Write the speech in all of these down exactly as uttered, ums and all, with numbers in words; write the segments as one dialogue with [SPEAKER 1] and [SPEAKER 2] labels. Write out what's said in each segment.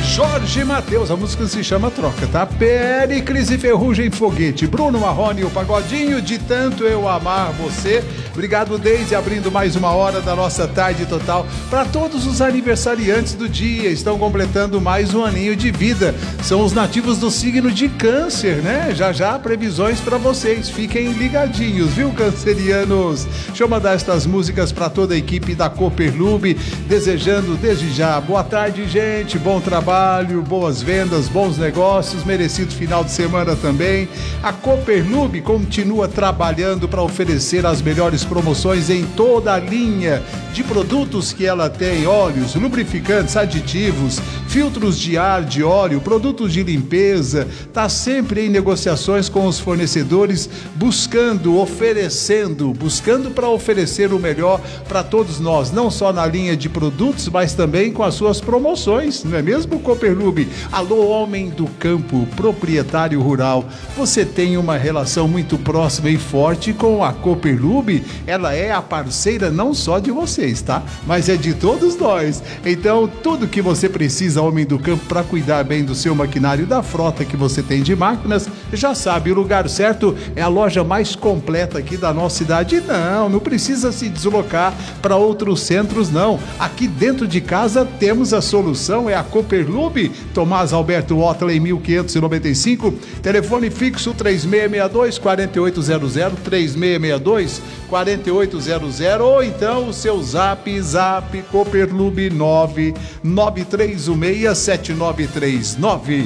[SPEAKER 1] Jorge Mateus, a música se chama Troca, tá? Péricles e Ferrugem Foguete, Bruno Marrone, o Pagodinho de Tanto Eu Amar Você. Obrigado, Deise, abrindo mais uma hora da nossa tarde total para todos os aniversariantes do dia. Estão completando mais um aninho de vida. São os nativos do signo de Câncer, né? Já já previsões para vocês. Fiquem ligadinhos, viu, cancerianos? Deixa eu mandar estas músicas para toda a equipe da Cooperlube, desejando desde já boa tarde, gente, bom trabalho, boas vendas, bons negócios, merecido final de semana também. A Cooperlube continua trabalhando para oferecer as melhores promoções em toda a linha de produtos que ela tem: óleos, lubrificantes, aditivos, filtros de ar, de óleo, produtos de limpeza. Está sempre em negociações com os fornecedores, buscando, oferecendo, buscando para oferecer o melhor para todos nós, não só na linha de produtos, mas também com as suas promoções, não é mesmo, Cooperlube? Alô, homem do campo, proprietário rural, você tem uma relação muito próxima e forte com a Cooperlube? Ela é a parceira não só de vocês, tá? Mas é de todos nós. Então, tudo que você precisa, homem do campo, para cuidar bem do seu maquinário, da frota que você tem de máquinas, já sabe, o lugar certo é a loja mais completa aqui da nossa cidade. Não, não precisa se deslocar para outros centros, não. Aqui dentro de casa temos a solução, é a Cooperlube, Tomás Alberto Otley, mil quinhentos e noventa e cinco, telefone fixo três seis seis dois, quatro oito zero zero, três seis seis dois, quatro oito zero zero, ou então o seu zap, zap, Cooperlube nove nove três um seis sete nove três nove,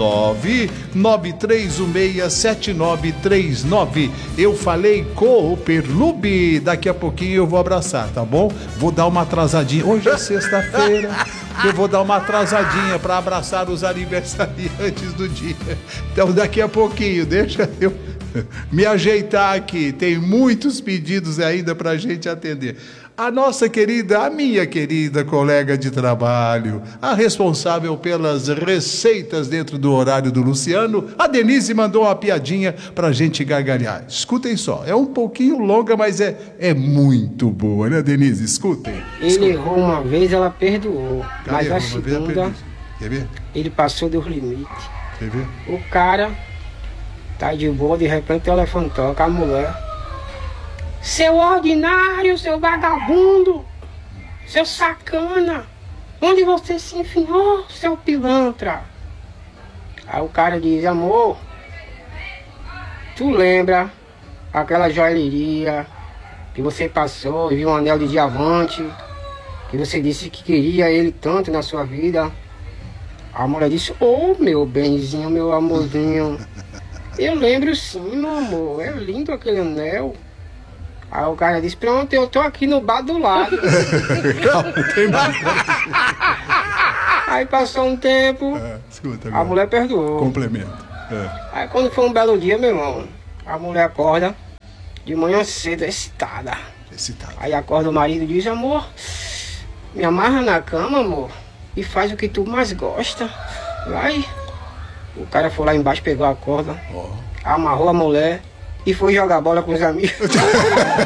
[SPEAKER 1] nove nove três um seis sete nove três nove. Eu falei Cooperlube, daqui a pouquinho eu vou abraçar, tá bom? Vou dar uma atrasadinha, hoje é sexta-feira, eu vou dar uma atrasadinha para abraçar os aniversariantes do dia. Então daqui a pouquinho, deixa eu me ajeitar aqui, tem muitos pedidos ainda pra gente atender. A nossa querida, a minha querida colega de trabalho, a responsável pelas receitas dentro do horário do Luciano, a Denise, mandou uma piadinha pra gente gargalhar. Escutem só, é um pouquinho longa, mas é, é muito boa, né, Denise? Escutem.
[SPEAKER 2] Ele escutem. Errou uma vez, ela perdoou. Cadê? Mas a segunda,
[SPEAKER 1] quer ver?
[SPEAKER 2] Ele passou dos limites.
[SPEAKER 1] Quer ver?
[SPEAKER 2] O cara tá de boa, de repente o telefone toca, a mulher: seu ordinário, seu vagabundo, seu sacana, onde você se enfiou, seu pilantra? Aí o cara diz: amor, tu lembra aquela joalheria que você passou e viu um anel de diamante, que você disse que queria ele tanto na sua vida? A mulher disse: ô, oh, meu benzinho, meu amorzinho, eu lembro sim, meu amor, é lindo aquele anel. Aí o cara disse: pronto, eu tô aqui no bar do lado.
[SPEAKER 1] Calma, tem mais.
[SPEAKER 2] Aí passou um tempo, é, escuta, a mulher perdoou.
[SPEAKER 1] Complemento. É.
[SPEAKER 2] Aí quando foi um belo dia, meu irmão, a mulher acorda de manhã cedo, excitada.
[SPEAKER 1] Excitada.
[SPEAKER 2] Aí acorda o marido e diz: amor, me amarra na cama, amor, e faz o que tu mais gosta. Vai. O cara foi lá embaixo, pegou a corda, oh. amarrou a mulher e foi jogar bola com os amigos.